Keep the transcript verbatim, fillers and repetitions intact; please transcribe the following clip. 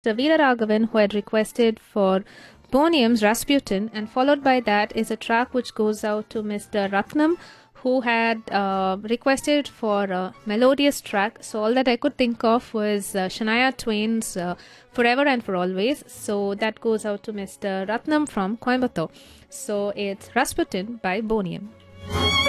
Veera Raghavan, who had requested for Bonium's Rasputin, and followed by that is a track which goes out to Mister Ratnam, who had uh, requested for a melodious track. So all that I could think of was uh, Shania Twain's uh, Forever and For Always. So that goes out to Mister Ratnam from Coimbatore. So it's Rasputin by Bonium.